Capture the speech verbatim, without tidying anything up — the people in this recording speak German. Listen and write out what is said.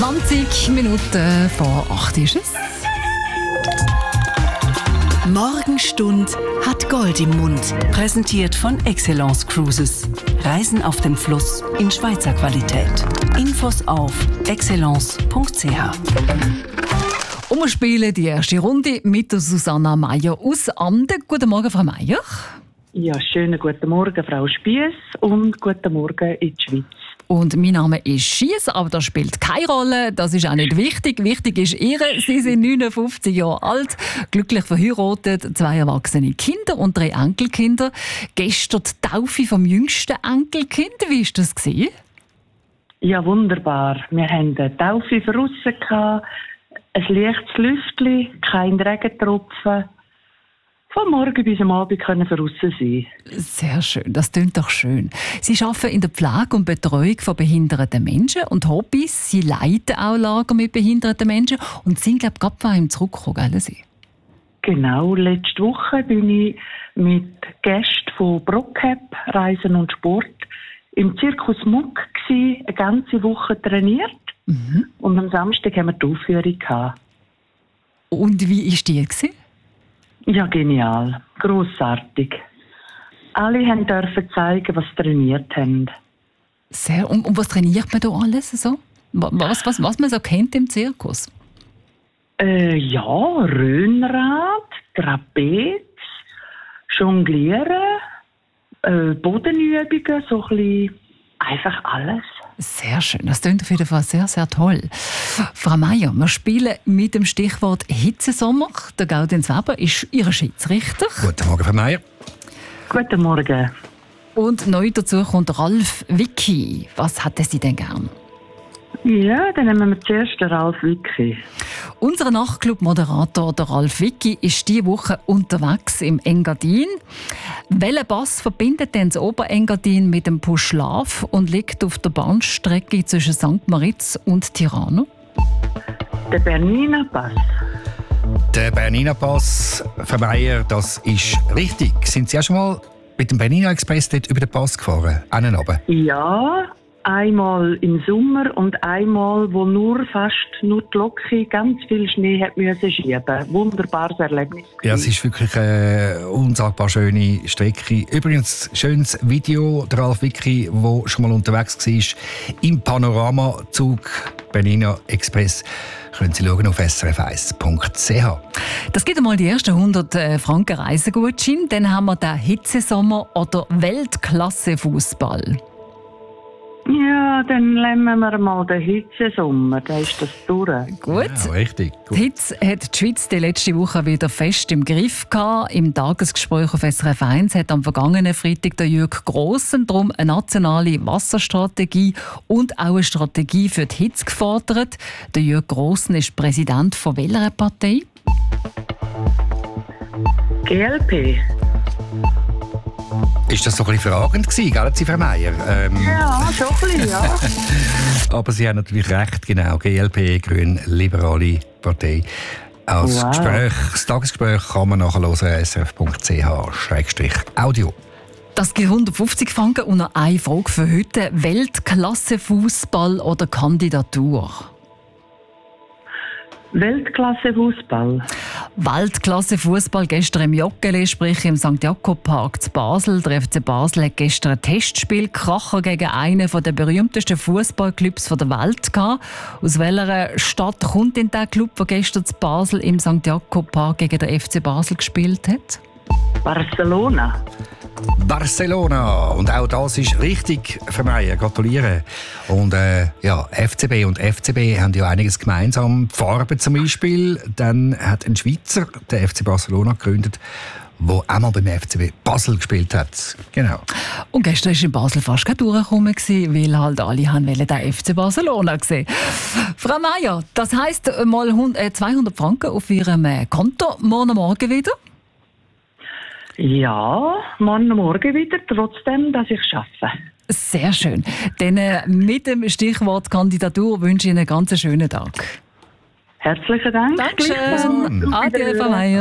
zwanzig Minuten vor acht ist es. Morgenstund hat Gold im Mund. Präsentiert von Excellence Cruises. Reisen auf dem Fluss in Schweizer Qualität. Infos auf excellence punkt c h. Und wir spielen die erste Runde mit der Susanna Meier aus Anden. Guten Morgen, Frau Meier. Ja, schönen guten Morgen, Frau Spiess, und guten Morgen in die Schweiz. Und mein Name ist Schiess, aber das spielt keine Rolle. Das ist auch nicht wichtig. Wichtig ist Ihre. Sie sind neunundfünfzig Jahre alt, glücklich verheiratet, zwei erwachsene Kinder und drei Enkelkinder. Gestern die Taufe vom jüngsten Enkelkind. Wie war das? Ja, wunderbar. Wir hatten eine Taufe von aussen gehabt, ein leichtes Lüftchen, kein Regentropfen. Von morgen bis am Abend können wir draussen sein. Sehr schön, das klingt doch schön. Sie arbeiten in der Pflege und Betreuung von behinderten Menschen und Hobbys. Sie leiten auch Lager mit behinderten Menschen und sind, glaube ich, gerade bei ihm zurückgekommen, gell, Sie? Genau, letzte Woche bin ich mit Gästen von Brockcap, Reisen und Sport im Zirkus Muck gsi, eine ganze Woche trainiert. Mhm. Und am Samstag haben wir die Aufführung gehabt. Und wie war die gewesen? Ja, genial. Grossartig. Alle haben dürfen zeigen, was sie trainiert haben. Sehr. Und, und was trainiert man da alles so? Was, was, was man so kennt im Zirkus? Äh, ja, Röhnrad, Trapez, Jonglieren, äh, Bodenübungen, so ein bisschen einfach alles. Sehr schön, das klingt auf jeden Fall sehr, sehr toll. Frau Meier, wir spielen mit dem Stichwort Hitzesommer. Der Gaudenz Weber ist Ihr Schiedsrichter. Guten Morgen, Frau Meier. Guten Morgen. Und neu dazu kommt Ralf Wicki. Was hätten Sie denn gern? Ja, dann nehmen wir zuerst den Ralf Wicki. Unser Nachtclub-Moderator, der Ralf Wicki, ist diese Woche unterwegs im Engadin. Welcher Pass verbindet denn das Oberengadin mit dem Puschlav und liegt auf der Bahnstrecke zwischen Sankt Moritz und Tirano? Der Bernina Pass. Der Bernina Pass, Frau Meier, das ist richtig. Sind Sie auch schon mal mit dem Bernina Express dort über den Pass gefahren? Einen runter? Ja. Einmal im Sommer und einmal, wo nur fast nur die Locke ganz viel Schnee hat müssen schieben. Wunderbares Erlebnis. Ja, es ist wirklich eine unsagbar schöne Strecke. Übrigens, schönes Video, der Ralf Wicki, der schon mal unterwegs war, im Panoramazug Bernina Express. Können Sie schauen auf s r f eins punkt c h. Das gibt einmal die ersten hundert Franken Reisegutschein. Dann haben wir den Hitzesommer oder Weltklasse-Fußball. Ja, dann nehmen wir mal den Hitzesommer, da ist das durch. Gut. Ja, richtig. Gut. Die Hitze hat die Schweiz die letzte Woche wieder fest im Griff gehabt. Im Tagesgespräch auf S R F eins hat am vergangenen Freitag der Jürg Grossen darum eine nationale Wasserstrategie und auch eine Strategie für die Hitze gefordert. Der Jürg Grossen ist Präsident von welcher Partei? G L P. Ist das so ein bisschen fragend gewesen, gell, Sie, Frau Meier? Ähm, Ja, schon ein bisschen, ja. Aber Sie haben natürlich recht, genau. G L P, Grün-Liberale Partei. Als Wow. Gespräch, das Tagesgespräch kann man nachhören, s r f punkt c h Schrägstrich Audio. Das gibt hundertfünfzig Franken und noch eine Frage für heute. Weltklasse-Fußball oder Kandidatur? Weltklasse-Fußball. Weltklasse-Fußball gestern im Joggeli, sprich im Sankt Jakob Park zu Basel. Der F C Basel hat gestern ein Testspiel Kracher gegen einen der berühmtesten Fußballclubs der Welt gehabt. Aus welcher Stadt kommt denn der Club, der gestern zu Basel im Sankt Jakob Park gegen den F C Basel gespielt hat? Barcelona. Barcelona. Und auch das ist richtig, Frau Meier. Gratuliere. Und äh, ja, F C B und F C B haben ja einiges gemeinsam. Die Farben zum Beispiel. Dann hat ein Schweizer den F C Barcelona gegründet, der auch mal beim F C B Basel gespielt hat. Genau. Und gestern war in Basel fast kein Durchkommen, weil halt alle haben den F C Barcelona sehen. Frau Meier, das heisst mal zweihundert Franken auf Ihrem Konto. Morgen Morgen wieder? Ja, morgen Morgen wieder, trotzdem, dass ich arbeite. Sehr schön. Dann äh, mit dem Stichwort Kandidatur wünsche ich Ihnen einen ganz schönen Tag. Herzlichen Dank. Dankeschön. Adieu, Frau Meier.